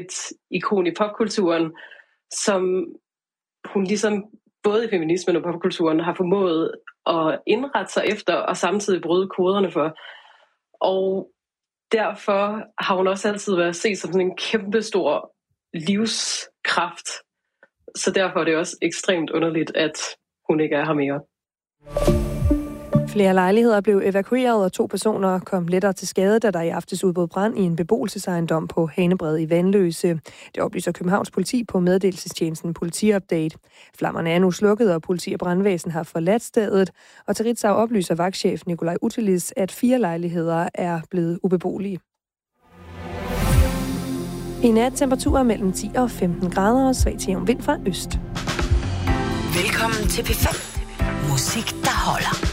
et ikon i popkulturen, som hun ligesom både i feminismen og popkulturen har formået at indrette sig efter, og samtidig bryde koderne for. Og derfor har hun også altid været set som sådan en kæmpestor livskraft. Så derfor er det også ekstremt underligt, at hun ikke er her mere. Flere lejligheder blev evakueret, og 2 personer kom lettere til skade, da der i aftes udbrød brand i en beboelsesejendom på Hanebred i Vanløse. Det oplyser Københavns politi på meddelelsestjenesten Politiupdate. Flammerne er nu slukket, og politi og brandvæsen har forladt stedet. Og til Ritzau oplyser vagtchef Nikolaj Utilis, at 4 lejligheder er blevet ubeboelige. I nat temperaturer mellem 10 og 15 grader og svag til jævn vind fra øst. Velkommen til P5. Musik, der holder.